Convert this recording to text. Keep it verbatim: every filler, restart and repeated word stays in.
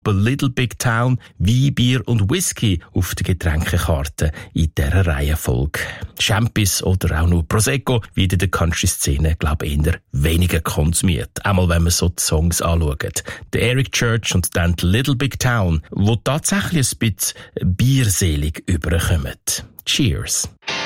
oben Little Big Town, Wein, Bier und Whisky auf der Getränkekarte in dieser Reihenfolge. Champis oder auch nur Prosecco wird in der Country-Szene, glaube ich, eher weniger konsumiert. Einmal, wenn man so die Songs anschaut. Der Eric Church und dann die Little Big Town, wo tatsächlich ein bisschen bierselig überkommen. Cheers!